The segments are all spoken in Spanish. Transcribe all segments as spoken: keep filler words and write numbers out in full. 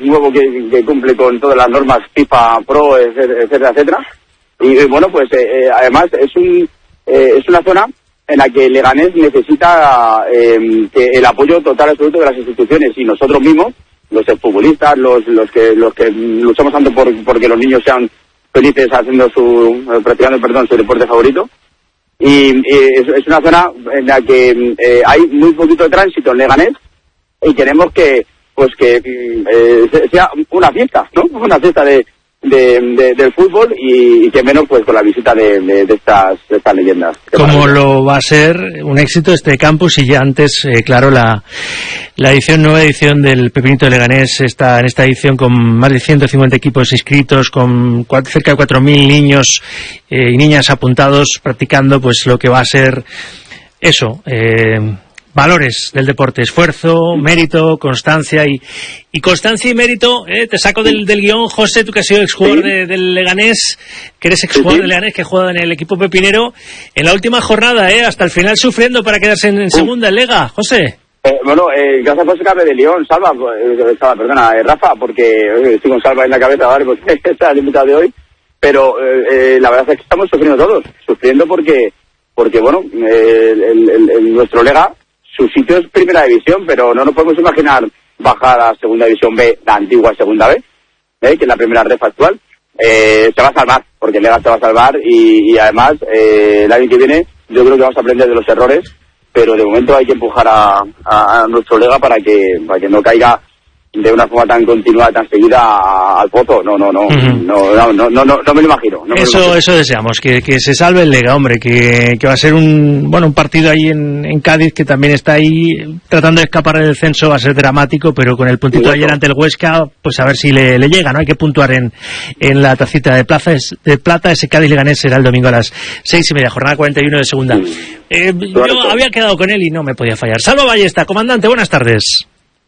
nuevo que, que cumple con todas las normas FIFA Pro, etcétera, etcétera. Y, y bueno, pues eh, además es un eh, es una zona en la que Leganés necesita eh, que el apoyo total absoluto de las instituciones y nosotros mismos, los futbolistas, los los que los que luchamos tanto por porque los niños sean felices haciendo su practicando perdón su deporte favorito. Y, y es, es una zona en la que eh, hay muy poquito de tránsito en Leganés y queremos que pues que eh, sea una fiesta, ¿no? Una fiesta de De, de, del fútbol y, y que menos pues con la visita de, de, de, estas, de estas leyendas. Como lo va a ser un éxito este campus y ya antes, eh, claro, la, la edición, nueva edición del Pepinito de Leganés está en esta edición con más de ciento cincuenta equipos inscritos, con cuatro, cerca de cuatro mil niños eh, y niñas apuntados practicando pues lo que va a ser eso, eh, valores del deporte, esfuerzo, mérito, constancia y, y constancia y mérito, eh, te saco del, del guión, José, tú que has sido exjugador ¿Sí? de, del Leganés, que eres exjugador ¿Sí? del Leganés, que juega en el equipo pepinero, en la última jornada, eh, hasta el final sufriendo para quedarse en, en segunda en Lega, José. Eh, bueno, eh, gracias por sacarme de León, Salva, eh, Salva perdona, eh, Rafa, porque eh, estoy con Salva en la cabeza, ¿vale? Porque esta es la invitado de hoy, pero eh, eh, la verdad es que estamos sufriendo todos, sufriendo porque, porque bueno, eh, el, el, el, nuestro Lega, su sitio es primera división, pero no nos podemos imaginar bajar a segunda división B, la antigua segunda B, ¿eh? que es la primera red actual. Eh, se va a salvar, porque el Lega se va a salvar y, y además eh, el año que viene yo creo que vamos a aprender de los errores, pero de momento hay que empujar a, a, a nuestro Lega para que, para que no caiga de una forma tan continuada, tan seguida al pozo. No, no, no, uh-huh. no, no, no, no, no, no me lo imagino. No eso, me lo imagino. Eso deseamos, que, que se salve el Lega, hombre, que, que va a ser un, bueno, un partido ahí en, en Cádiz que también está ahí tratando de escapar del descenso, va a ser dramático, pero con el puntito de ayer ante el Huesca, pues a ver si le, le llega, ¿no? Hay que puntuar en, en la tacita de plaza, es, de plata, ese Cádiz Leganés será el domingo a las seis y media, jornada cuarenta y uno de segunda. Sí. Eh, yo había quedado con él y no me podía fallar. Salva Ballesta, comandante, buenas tardes.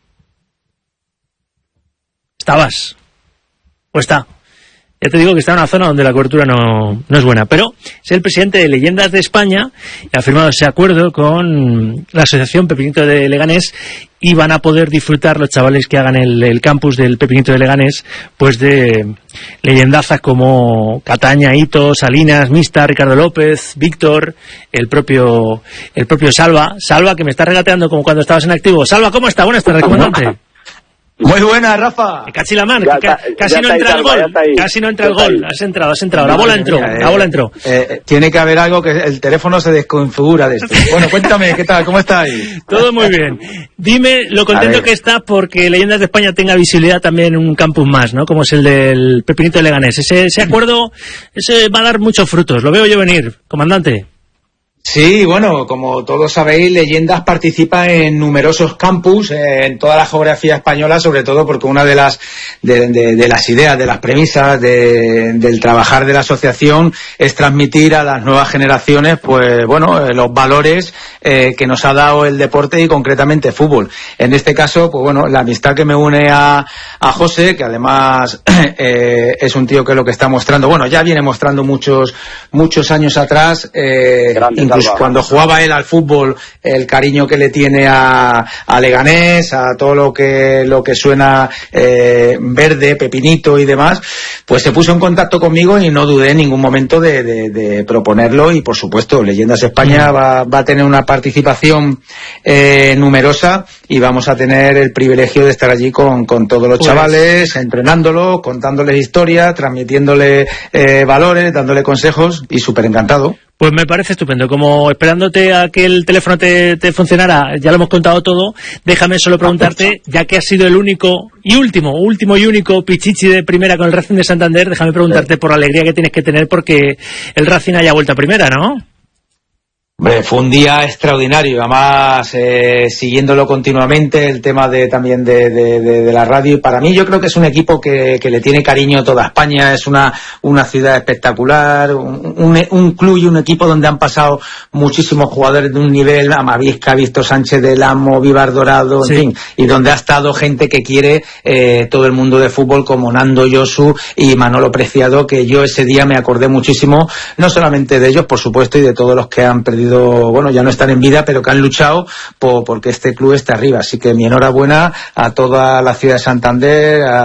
¿Estabas? Pues está. Ya te digo que está en una zona donde la cobertura no, no es buena. Pero es el presidente de Leyendas de España y ha firmado ese acuerdo con la asociación Pepinito de Leganés y van a poder disfrutar los chavales que hagan el, el campus del Pepinito de Leganés pues de leyendazas como Cataña, Hito, Salinas, Mista, Ricardo López, Víctor, el propio el propio Salva. Salva, que me está regateando como cuando estabas en activo. Salva, ¿cómo está? Buenas tardes, comandante. Muy buena, Rafa. Casi la mano, ca casi no entra el gol, casi no entra el gol. Has entrado, has entrado. La bola entró, la bola entró. Eh, tiene que haber algo que el teléfono se desconfigura de esto. Bueno, cuéntame, ¿qué tal? ¿Cómo estáis? Todo muy bien. Dime lo contento que está porque Leyendas de España tenga visibilidad también en un campus más, ¿no? Como es el del Pepinito de Leganés. Ese, ese acuerdo, ese va a dar muchos frutos. Lo veo yo venir, comandante. Sí, bueno, como todos sabéis, Leyendas participa en numerosos campus eh, en toda la geografía española, sobre todo porque una de las de, de, de las ideas, de las premisas de, del trabajar de la asociación es transmitir a las nuevas generaciones, pues bueno, eh, los valores eh, que nos ha dado el deporte y concretamente fútbol. En este caso, pues bueno, la amistad que me une a, a José, que además eh, es un tío que lo que está mostrando, bueno, ya viene mostrando muchos muchos años atrás. Eh, Pues cuando jugaba él al fútbol, el cariño que le tiene a, a Leganés, a todo lo que lo que suena eh, verde, Pepinito y demás, pues se puso en contacto conmigo y no dudé en ningún momento de, de, de proponerlo y por supuesto Leyendas España va, va a tener una participación eh, numerosa y vamos a tener el privilegio de estar allí con, con todos los pues... chavales, entrenándolos, contándoles historias, transmitiéndole eh, valores, dándole consejos y súper encantado. Pues me parece estupendo, como esperándote a que el teléfono te, te funcionara, ya lo hemos contado todo, déjame solo preguntarte, ya que has sido el único y último, último y único pichichi de primera con el Racing de Santander, déjame preguntarte por la alegría que tienes que tener porque el Racing haya vuelto a primera, ¿no? Hombre, fue un día extraordinario, además eh, siguiéndolo continuamente, el tema de también de, de, de, de la radio, y para mí yo creo que es un equipo que, que le tiene cariño a toda España, es una, una ciudad espectacular, un, un, un club y un equipo donde han pasado muchísimos jugadores de un nivel, Amavisca, Víctor Sánchez del Amo, Vivar Dorado, sí. En fin, y donde ha estado gente que quiere eh, todo el mundo de fútbol como Nando Yosu y Manolo Preciado, que yo ese día me acordé muchísimo, no solamente de ellos, por supuesto, y de todos los que han perdido, bueno, ya no están en vida, pero que han luchado por, porque este club esté arriba. Así que mi enhorabuena a toda la ciudad de Santander, a